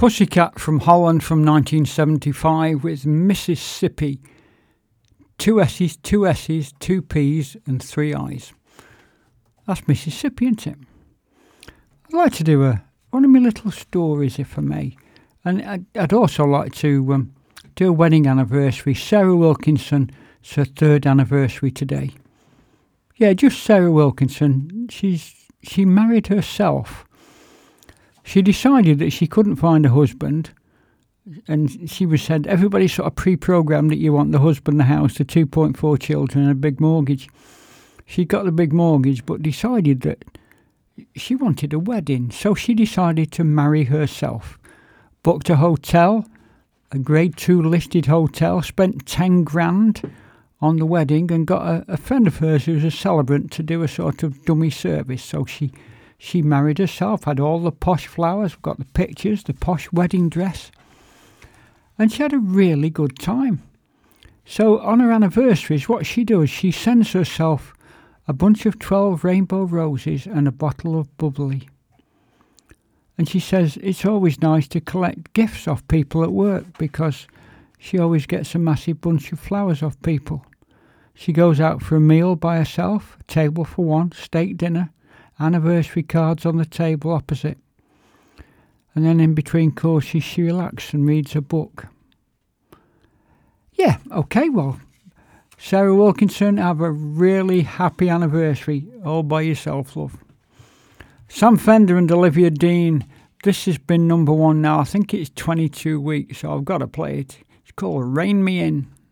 Pussycat from Holland from 1975 with Mississippi. 2 S's, 2 S's, 2 P's and 3 I's. That's Mississippi, isn't it? I'd like to do one of my little stories, if I may. And I'd also like to do a wedding anniversary. Sarah Wilkinson, it's her 3rd anniversary today. Yeah, just Sarah Wilkinson. She married herself. She decided that she couldn't find a husband, and she was said, everybody sort of pre-programmed that you want the husband, the house, the 2.4 children and a big mortgage. She got the big mortgage, but decided that she wanted a wedding, so she decided to marry herself. Booked a hotel, a grade 2 listed hotel, spent 10 grand on the wedding, and got a friend of hers who was a celebrant to do a sort of dummy service. So she married herself, had all the posh flowers, got the pictures, the posh wedding dress, and she had a really good time. So on her anniversaries, what she does, she sends herself a bunch of 12 rainbow roses and a bottle of bubbly. And she says it's always nice to collect gifts off people at work, because she always gets a massive bunch of flowers off people. She goes out for a meal by herself, a table for one, steak dinner, anniversary cards on the table opposite. And then in between courses she relaxes and reads a book. Yeah, okay, well, Sarah Wilkinson, have a really happy anniversary all by yourself, love. Sam Fender and Olivia Dean, this has been number 1 now. I think it's 22 weeks, so I've got to play it. It's called Rain Me In.